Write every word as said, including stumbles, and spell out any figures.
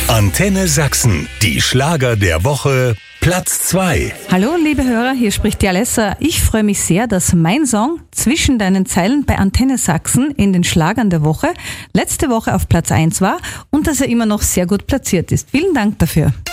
Antenne Sachsen, die Schlager der Woche, Platz zwei. Hallo liebe Hörer, hier spricht die Alessa. Ich freue mich sehr, dass mein Song Zwischen deinen Zeilen bei Antenne Sachsen in den Schlagern der Woche letzte Woche auf Platz eins war und dass er immer noch sehr gut platziert ist. Vielen Dank dafür.